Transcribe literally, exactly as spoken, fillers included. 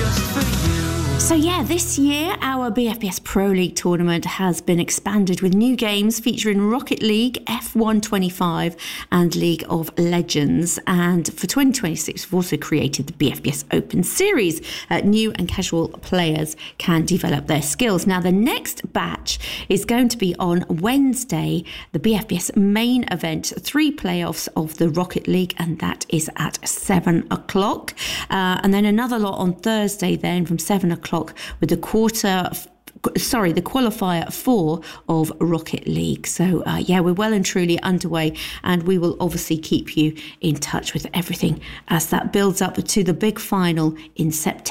So yeah, this year our B F B S Pro League tournament has been expanded with new games featuring Rocket League, F one twenty-five and League of Legends. And for twenty twenty-six, we've also created the B F B S Open Series. Uh, new and casual players can develop their skills. Now, the next batch is going to be on Wednesday, the B F B S main event, three playoffs of the Rocket League, and that is at seven o'clock. Uh, and then another lot on Thursday then from seven o'clock with the quarter sorry the qualifier four of Rocket League. So uh, yeah, we're well and truly underway, and we will obviously keep you in touch with everything as that builds up to the big final in September.